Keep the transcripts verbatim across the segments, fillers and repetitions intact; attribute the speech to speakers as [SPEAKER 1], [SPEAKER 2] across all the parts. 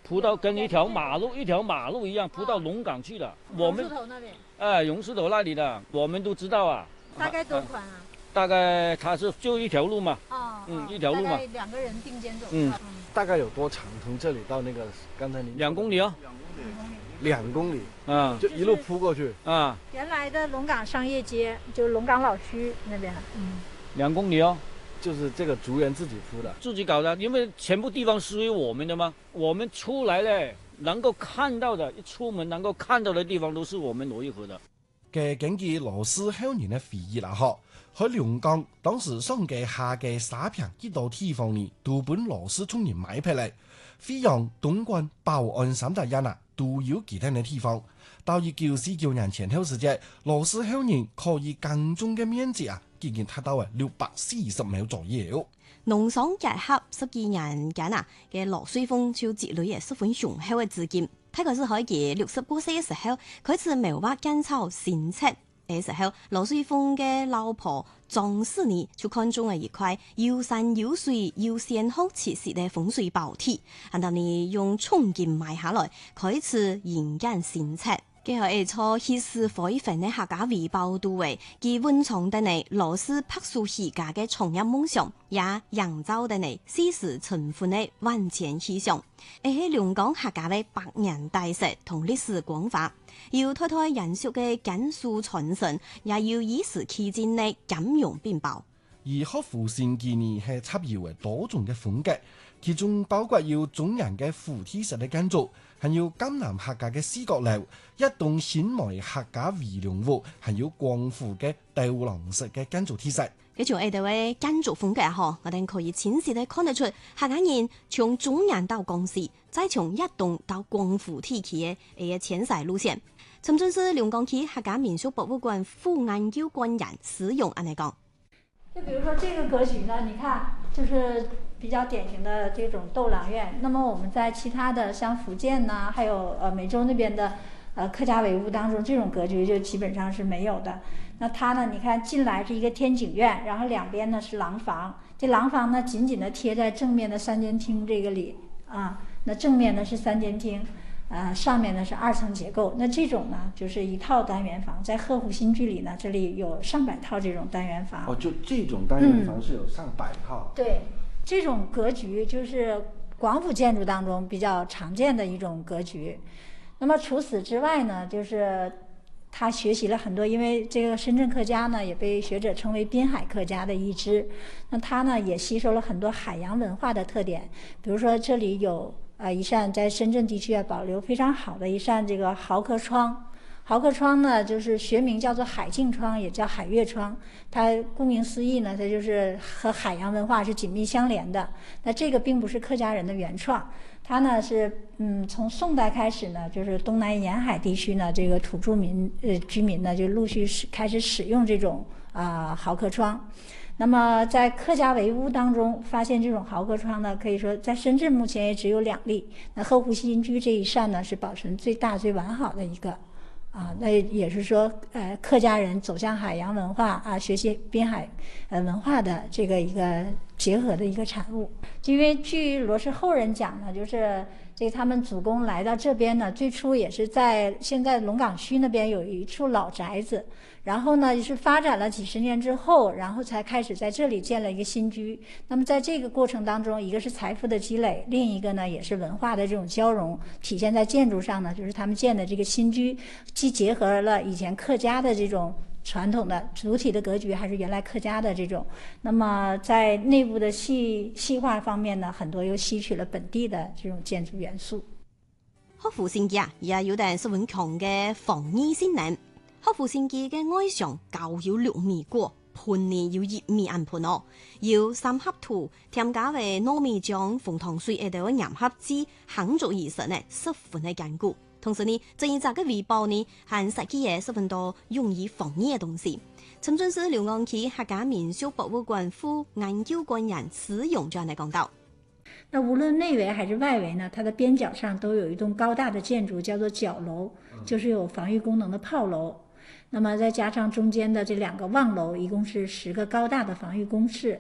[SPEAKER 1] 铺到跟一条马路一条马路一样，铺到龙岗去的。我们
[SPEAKER 2] 那边，
[SPEAKER 1] 哎，榕树头那里的，我们都知道啊。
[SPEAKER 2] 大概多宽啊？
[SPEAKER 1] 大概它是就一条路嘛。
[SPEAKER 2] 哦，
[SPEAKER 1] 嗯，一条路嘛。
[SPEAKER 2] 两个人并肩走。
[SPEAKER 1] 嗯，
[SPEAKER 3] 大概有多长？从这里到那个刚才您
[SPEAKER 1] 两公里哦。
[SPEAKER 3] 两公里。
[SPEAKER 1] 啊，
[SPEAKER 3] 就一路铺过去
[SPEAKER 1] 啊。
[SPEAKER 2] 原来的龙岗商业街，就是龙岗老区那边。嗯，
[SPEAKER 1] 两公里哦。
[SPEAKER 3] 就是这个族人自己铺的，
[SPEAKER 1] 自己搞的，因为全部地方属于我们的嘛。我们出来嘞，能夠看到的，一出門能夠看到的地方都是我們羅玉河的。
[SPEAKER 4] 嘅根據羅氏後人嘅回憶啦，嗬，喺龍崗當時上嘅下嘅沙坪幾多地方呢，都本羅氏村人買俾嚟。飛揚、東莞、寶安三大人啊，都有其他嘅地方。到一九四九年前後時節，羅氏後人可以耕種嘅面積啊，已經達到啊六百四十畝左右。
[SPEAKER 5] 農商結合十幾年間啊，嘅羅瑞鳳就積累嘅十分雄厚嘅資金。大概是喺佢六十多歲嘅時候，開始謀劃建造新宅嘅時候，羅瑞鳳嘅老婆張氏呢就看中了一塊有山有水有仙鶴設施嘅風水寶地，然後呢用重金買下來，開始營建新宅。佢係從歷史恢復嘅客家維保都為佢溫藏的呢羅氏柏樹起家嘅創業夢想，也營造的呢四時成婚嘅萬千希望。而喺龍崗客家嘅百年大石同歷史廣化，要推推延續嘅根樹傳承，也要以時期間嘅金融並包。
[SPEAKER 4] 而學府新建呢係插有嘅多種嘅風格，其中包括要中人嘅扶梯式嘅建築，還有江南客家嘅四角樓，一棟顯邁客家圍龍屋，還有廣府嘅吊廊式嘅建築體式。
[SPEAKER 5] 佢從呢度嘅建築風格嗬，我哋可以清晰地看得出客家人從中人到廣式，再從一棟到廣府體系嘅誒遷徙路線。曾經是龍崗區客家民俗博物館副研究官員使用安尼講。
[SPEAKER 2] 就比如說這個格局呢，你看就是比較典型的這種鬥廊院。那麼我們在其他的像福建呢，還有呃梅州那邊的呃客家圍屋當中，這種格局就基本上是沒有的。那它呢，你看進來是一個天井院，然後兩邊呢是廊房，這廊房呢緊緊的貼在正面的三間廳這個裡啊。那正面呢是三間廳。呃，上面呢是二層結構，那這種呢就是一套單元房，在鶴湖新居裡呢，這裡有上百套這種單元房。
[SPEAKER 3] 哦，就這種單元房是有上百套。
[SPEAKER 2] 嗯、對，這種格局就是廣府建築當中比較常見的一種格局。那麼除此之外呢，就是他學習了很多，因為這個深圳客家呢也被學者稱為濱海客家的一支，那他呢也吸收了很多海洋文化的特點，比如說這裡有。啊，一扇在深圳地區啊保留非常好的一扇這個蠔殼窗，蠔殼窗呢就是學名叫做海鏡窗，也叫海月窗。它顧名思義呢，它就是和海洋文化是緊密相連的。那這個並不是客家人的原創，它呢是嗯從宋代開始呢，就是東南沿海地區呢這個土著民呃居民呢就陸續使開始使用這種啊蠔殼窗。那麼在客家圍屋當中發現這種蠔殼窗呢，可以說在深圳目前也只有兩例。那鶴湖新居這一扇呢，是保存最大最完好的一個，啊，那也是說，呃，客家人走向海洋文化啊，學習濱海呃文化的這個一個結合的一個產物。因為據羅氏後人講呢，就是這他們祖公來到這邊呢，最初也是在現在龍崗區那邊有一處老宅子。然後呢，是發展了幾十年之後，然後才開始在這裡建了一個新居。那麼在這個過程當中，一個是財富的積累，另一個呢也是文化的這種交融，體現在建築上呢，就是他們建的這個新居，既結合了以前客家的這種傳統的主體的格局，還是原來客家的這種。那麼在內部的細細化方面呢，很多又吸取了本地的這種建築元素。
[SPEAKER 5] 鶴湖新居啊，也有點十分強嘅防疫性能。鶴湖新居嘅外牆高有六米高，盤呢要一米安盤哦，要三合土，添加為糯米漿、紅糖水一度嘅粘合劑，夯築而成呢，十分嘅堅固。同時呢，這一紮嘅圍包呢，還設計嘢十分多容易防疫嘅東西。深圳市龍崗區客家民俗博物館副研究官員施勇這樣嚟講到。
[SPEAKER 2] 那無論內圍還是外圍呢，它的邊角上都有一棟高大的建築，叫做角樓，就是有防禦功能的炮樓。那麼再加上中間的這兩個望樓，一共是十個高大的防禦工事。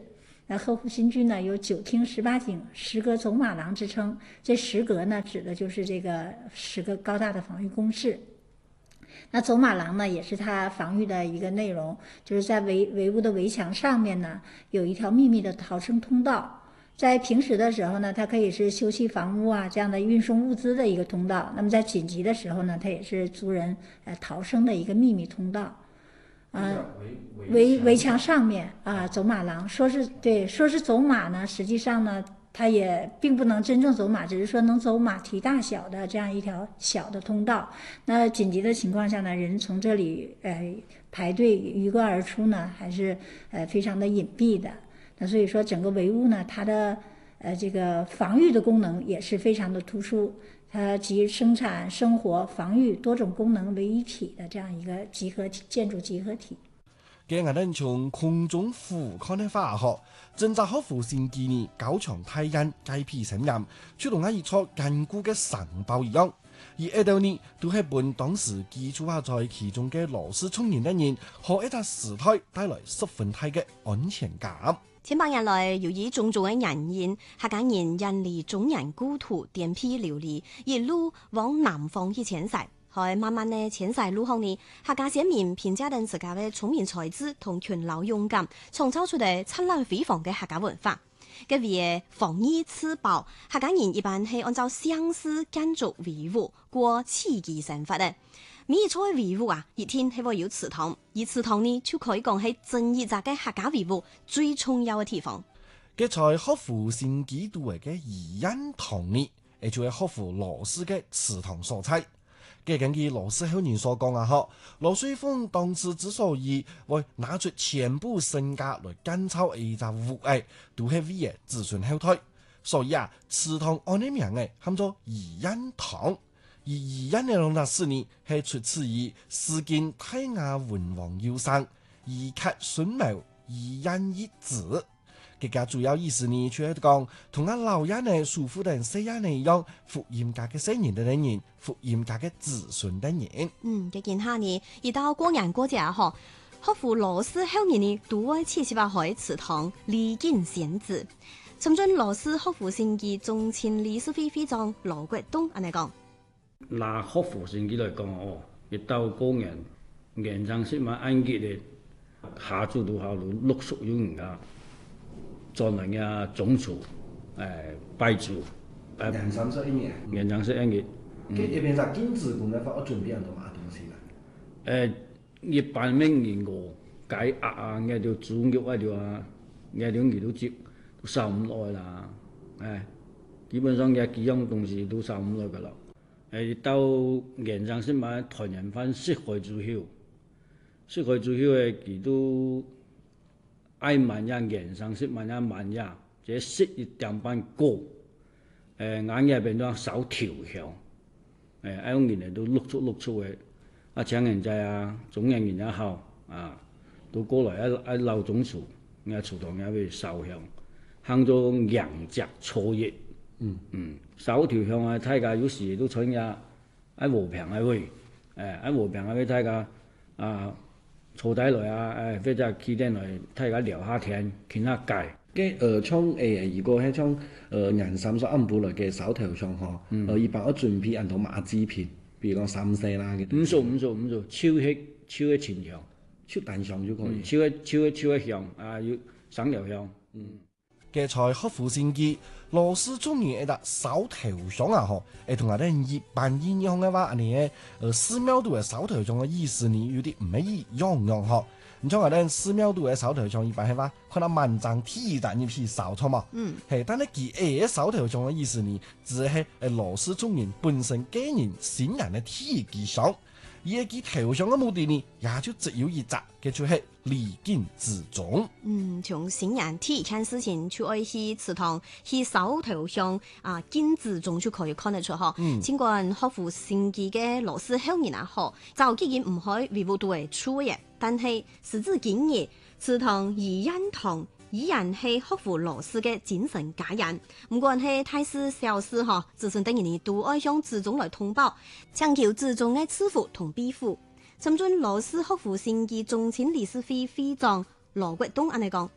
[SPEAKER 2] 那呵护新居呢有九厅十八景、十阁走马廊之称。这十阁呢指的就是这个十个高大的防御工事。那走马廊呢，也是它防御的一个内容，就是在围围屋的围墙上面呢，有一条秘密的逃生通道。在平时的时候呢，它可以是修葺房屋啊这样的运送物资的一个通道。那么在紧急的时候呢，它也是族人呃逃生的一个秘密通道。呃，围围墙上面啊，走马廊，说是对，说是走马呢，实际上呢，它也并不能真正走马，只是说能走马蹄大小的这样一条小的通道。那紧急的情况下呢，人从这里呃排队鱼贯而出呢，还是呃非常的隐蔽的。那所以说，整个围屋呢，它的呃这个防御的功能也是非常的突出。它集生产、生活、防御多种功能为一体的这样一个集合体建筑集合体。
[SPEAKER 4] 给我哋從空中俯瞰嘅花學，正在呵護先見你高牆梯間雞皮聲音，就同一座堅固嘅城堡一樣。而呢度呢，都係本當時居住下在其中嘅羅氏聰年嘅人，和一笪時代帶來十分大嘅安全感。
[SPEAKER 5] 千百年來，由於種種嘅人煙，客家人引離中原故土，顛沛流離，一路往南方去遷徙。喺慢慢嘅遷徙路後呢，客家先民憑借住自家嘅聰明才智同勤勞勇敢，創造出嚟燦爛輝煌嘅客家文化。嘅為防禦自保，客家人一般係按照鄉氏建築維護過起居生活嘅。每一座維護啊，一天係會有祠堂，而祠堂呢就可以講係整一隻嘅客家維護最重要嘅地方。
[SPEAKER 4] 嘅在呵護先基督嘅義恩堂呢，亦就係呵護羅氏嘅祠堂所在。嘅根據羅氏後人所講啊，嗬，羅瑞鳳當時之所以會拿出全部身家來建造一隻屋誒，都係為嘅子孫後代。所以啊，祠堂按呢名誒，喊做義恩堂。而義恩嘅兩笪事呢，係出自於詩經泰雅文王有聲，義及孫謀，義恩一子。嘅個主要意思呢，就係講同阿老人呢、叔父等四人呢一樣，福音家嘅聖人的人，福音家嘅子孫的人。
[SPEAKER 5] 嗯，嘅見下呢，一到過年過節嗬，呵護羅氏後人呢，都會設置喺祠堂禮敬先祖。尋準羅氏呵護先基宗親理事會會長羅國東安尼講。
[SPEAKER 1] 拿呵護先基嚟講哦，一到過年，年長先萬安結咧，下晝到下晝陸續有人家。做人嘅總廚，誒拜祖，誒
[SPEAKER 3] 年三十一年，
[SPEAKER 1] 年三十一年。
[SPEAKER 3] 佢一邊就金子公咧，發我準備很多嘛東西啦。
[SPEAKER 1] 誒，一般咩人我解壓啊，嘅條豬肉啊條啊，嘅條魚都接都收唔耐啦。誒，基本上嘅幾樣東西都收唔耐噶啦。誒，到年三十晚團圓飯食開之後，食開之後誒，佢都。愛晚呀，年上食晚呀晚呀，這食一點半過，誒眼嘢變咗手調香，誒嗰種人都碌出碌出嘅，啊請人仔啊，總人員也好啊，都過來一一撈總廚，嘅廚房也會燒香，行咗陽節初一，嗯嗯，手調香啊，大家有時都請呀，喺和平嘅位，誒喺和平嘅位大家啊。坐低來啊！誒，或者企定來，大家聊下天，傾下偈。
[SPEAKER 3] 嘅誒，像誒，如果係像誒人三十暗部來嘅手頭上嗬，誒一般我準備很多馬製品，比如講三色啦嘅。
[SPEAKER 1] 唔做唔做唔做，超係超係前香，
[SPEAKER 3] 超淡香就可以。
[SPEAKER 1] 超係超係超係香啊！要省料香。嗯。
[SPEAKER 4] 嘅在呵護先基，羅氏中年一笪手頭上啊嗬，誒同我哋一般印象嘅話，你嘅誒寺廟度嘅手頭上嘅意思呢，有啲唔係一樣樣嗬。你像我哋寺廟度嘅手頭上一般係話，可能萬丈鐵彈一批燒出嘛。嗯。係，但係佢誒手頭上嘅意思呢，只係誒羅氏中年本身個人先人嘅鐵基上。而佢頭上嘅目的呢，也就只有一隻，嘅就係禮敬之宗。
[SPEAKER 5] 嗯，從先人睇看事情，就愛去祠堂去手頭上啊敬之宗就可以看得出嗬。嗯。盡管呵護先基嘅羅氏後人啊，嗬，早幾件唔可以維護到嘅錯嘅，但係時至今日，祠堂義恩堂依然係呵護羅氏嘅精神家人，唔管係大事小事嗬，子孫等人都愛向之宗來通報，強求之宗嘅賜福同庇護。尋準羅氏呵護先基宗親理事會會長羅國東安尼講。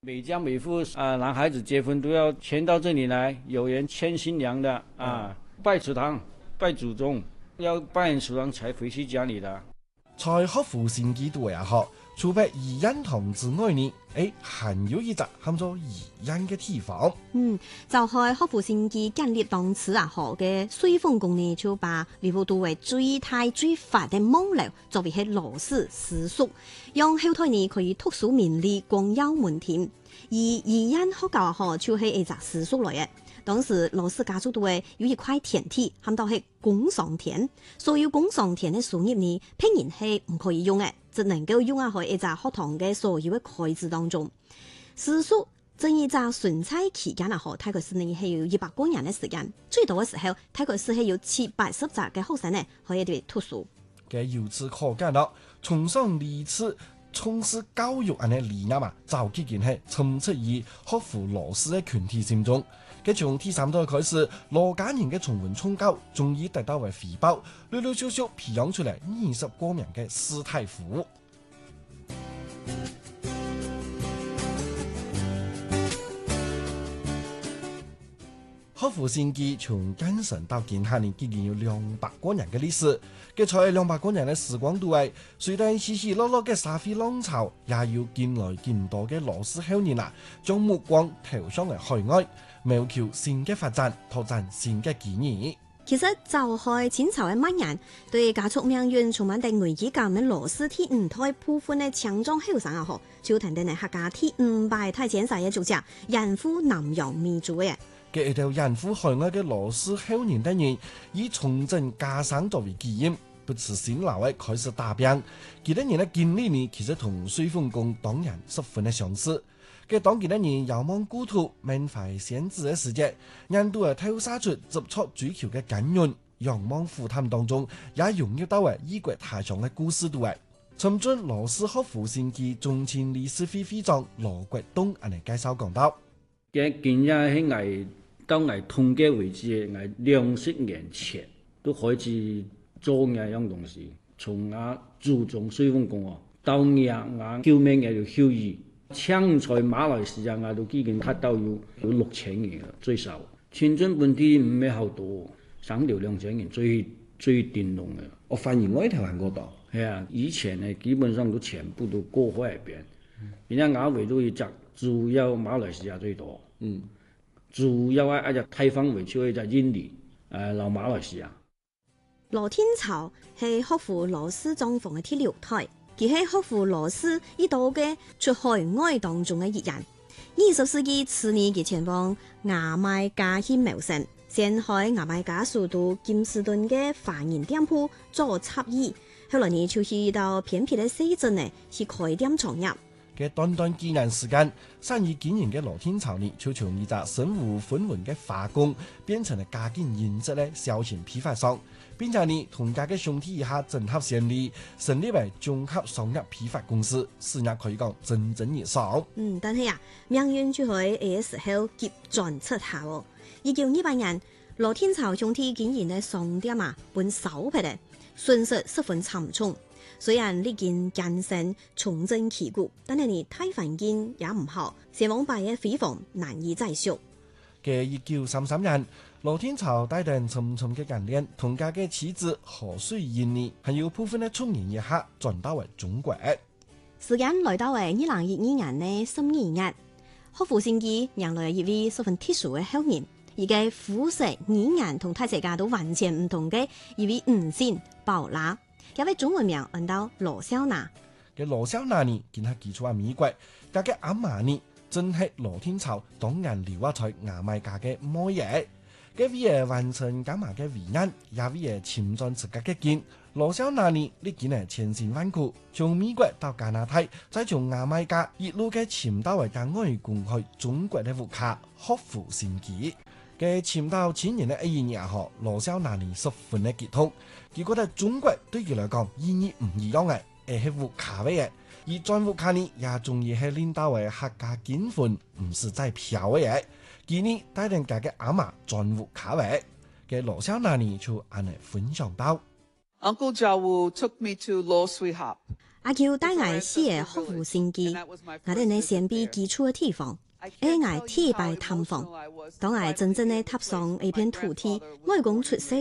[SPEAKER 1] 每家每户啊，男孩子结婚都要迁到这里来，有人牵新娘的啊，拜祠堂、拜祖宗，要拜完祠堂才回去家里的。
[SPEAKER 4] 在學府線記度也好，除咗宜恩堂之外呢，誒，還有一隻喊做宜恩嘅地方。
[SPEAKER 5] 嗯，就係學府線記建立當時啊，好嘅水豐宮呢，就把維護度為最大最發嘅網樓作為係羅氏私塾，讓後台呢可以讀書名利光耀門庭。而宜恩學校學就係一隻私塾來嘅。當時羅氏家族都會有一塊田地，喊到係工商田，所有工商田嘅收入呢，平然係唔可以用嘅，只能夠用喺一隻學堂嘅所有嘅開支當中。私塾正一隻純粹期間啊，學大概是呢係有一百個人嘅時間，最多嘅時候大概是係有七八十隻嘅學生呢可以對讀書。
[SPEAKER 4] 嘅由此可見啦，崇尚理智、從事教育嘅理念嘛，早幾件係充斥於學府羅氏嘅群體心中。嘅從第三代開始，羅家人嘅崇文崇教，終於得到為回報，陸陸續續培養出嚟二十個名嘅士大夫。學府線記從建成到今下年，已經有兩百個人嘅歷史。嘅在兩百個人嘅時光度位，雖然起起落落嘅社會浪潮，也要見來見多嘅羅氏後人啊，將目光投向嚟海外，謀求新嘅發展，拓展新嘅機遇。
[SPEAKER 5] 其實就係清朝嘅末年，對家族命運充滿定危機感嘅羅氏第五代部分嘅強壯後生啊，嗬，就談到呢客家第五代太前世嘅作者嚴復南洋民族嘅。嘅一條遠赴海外嘅羅氏後人等人，以重振家鄉作為基因，不辭辛勞嘅開始打拼。佢哋人嘅經歷呢，其實同水豐宮當然十分嘅相似。嘅當佢哋人遙望故土、緬懷先祖嘅時節，人都係透灑出執着追求嘅根源。仰望負擔當中，也融入到為異國他鄉嘅故事度位。尋準羅氏學府線記中前理事會會長羅國東嚟介紹講到：
[SPEAKER 1] 嘅今日喺藝到藝統計為止，藝兩十年前都開始做呢樣東西。從啊注重水豐宮哦，到日啊救命嘅條休義，搶在馬來西亞啊都已經達到有有六千人啦，最少。深圳本地唔係好多，三條兩千人最最頂籠嘅。
[SPEAKER 3] 我發現我呢條行過度。
[SPEAKER 1] 係啊，以前呢基本上都全部都過海邊，而家亞維都一隻，主要馬來西亞最多。
[SPEAKER 3] 嗯。
[SPEAKER 1] 主要係一隻太方圍超一隻印尼，誒老馬來西亞。
[SPEAKER 5] 羅天朝係學府羅氏莊房嘅第六代，佢係學府羅氏一道嘅出海外當中嘅一人。二十世紀次年嘅前往牙買加去謀生，先喺牙買加首都金士頓嘅華人店鋪做插衣，後來呢就去到偏僻嘅西鎮呢去開店創業。
[SPEAKER 4] 嘅短短幾年時間，生意經營嘅羅天朝呢，就從一隻身無分文嘅化工，變成了家境優質嘅小型批發商，並且呢同家嘅兄弟一下整合先例，成立為綜合商業批發公司，事業可以講蒸蒸日上。嗯，
[SPEAKER 5] 但係啊，命運就喺呢個時候急轉直下喎。一九二八年，羅天朝兄弟經營嘅商店啊，本收皮咧，損失十分慘重。雖然歷經艱辛重振旗鼓，但係你大環境也唔好，前往敗嘅輝煌難以再續。
[SPEAKER 4] 嘅一九三三年，羅天朝帶定沉沉嘅銀鏈，同家嘅妻子何水燕呢，還有部分嘅聰明一刻轉到為中國。
[SPEAKER 5] 時間來到為二零二二年嘅十二月，學府線記迎來一位十分特殊嘅後人，而家膚色、語言同大世界都完全唔同嘅一位女性寶娜。有位中文名按到羅小娜
[SPEAKER 4] 嘅羅小娜呢，見佢寄出喺美國，家嘅阿嫲呢，正係羅天朝當年留喺在牙買加嘅妹爺，嘅為嘢完成家嫲嘅遺願，也為嘢潛在自家嘅見。羅小娜呢，呢件係千辛萬苦，從美國到加拿大，再從牙買加一路嘅潛到為家外公去中國嘅屋卡學府線記。嘅潛到千年嘅一年後，羅小娜呢十分嘅激動。結果喺中國對佢嚟講意義唔一樣嘅，係係屋卡嘅嘢，而在屋卡呢也仲要係領導為客家結婚，唔是再嫖嘅嘢。今年帶領家嘅阿嫲轉屋卡嘅，嘅羅小娜呢就按嚟分享到。
[SPEAKER 6] Uncle Jawu took me to Law Sweetheart.
[SPEAKER 5] 阿 Q 帶我四個學府聖地，我哋呢先比基礎嘅地方，喺我天拜探訪。當我真正嘅踏上呢片土地，我講出世